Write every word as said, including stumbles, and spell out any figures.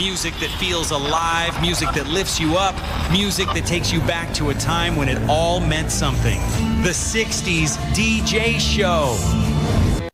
Music that feels alive, music that lifts you up, music that takes you back to a time when it all meant something. The sixties D J Show.